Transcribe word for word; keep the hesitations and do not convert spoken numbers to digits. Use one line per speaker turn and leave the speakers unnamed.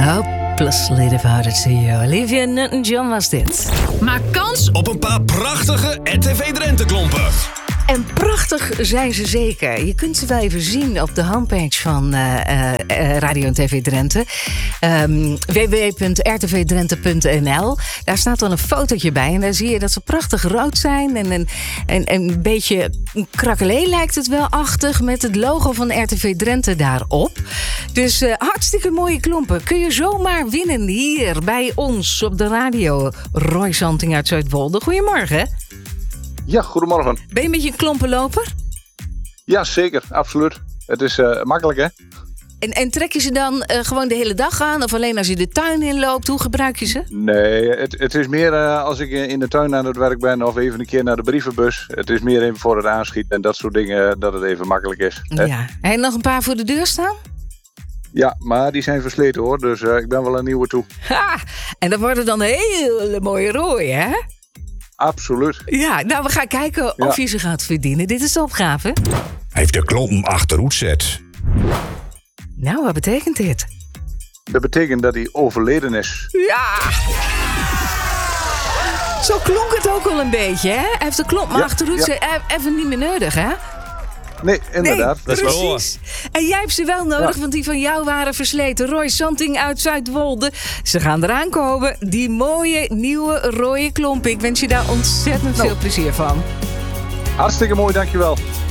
Hopelessly devoted to you. Olivia Newton-John was dit.
Maak kans
op een paar prachtige R T V Drenthe klompen.
En prachtig zijn ze zeker. Je kunt ze wel even zien op de homepage van uh, uh, Radio en T V Drenthe. Um, w w w punt r t v drenthe punt n l. Daar staat dan een fotootje bij. En daar zie je dat ze prachtig rood zijn. En, en, en, en een beetje krakelé lijkt het wel achtig. Met het logo van R T V Drenthe daarop. Dus uh, hartstikke mooie klompen. Kun je zomaar winnen hier bij ons op de radio. Roy Santing uit Zuidwolde. Goedemorgen.
Ja, goedemorgen.
Ben je een beetje een klompenloper?
Ja, zeker. Absoluut. Het is uh, makkelijk, hè?
En, en trek je ze dan uh, gewoon de hele dag aan? Of alleen als je de tuin inloopt? Hoe gebruik je ze?
Nee, het, het is meer uh, als ik in de tuin aan het werk ben... of even een keer naar de brievenbus. Het is meer even voor het aanschieten en dat soort dingen... dat het even makkelijk is. Hè?
Ja. En nog een paar voor de deur staan?
Ja, maar die zijn versleten, hoor. Dus uh, ik ben wel een nieuwe toe.
Ha! En dat worden dan hele mooie rooien, hè?
Absoluut.
Ja, nou, we gaan kijken of
ja.
je ze gaat verdienen. Dit is de opgave.
Hij heeft de klompen achterhoed zet.
Nou, wat betekent dit?
Dat betekent dat hij overleden is.
Ja! Zo klonk het ook al een beetje, hè? Hij heeft de klomp maar
ja,
achterhoed
ja.
even niet meer nodig, hè?
Nee, inderdaad.
Nee,
dat is wel
precies. En jij hebt ze wel nodig, ja. want die van jou waren versleten. Roy Santing uit Zuidwolde. Ze gaan eraan komen. Die mooie, nieuwe, rode klompen. Ik wens je daar ontzettend
nou.
veel plezier van.
Hartstikke mooi, dankjewel.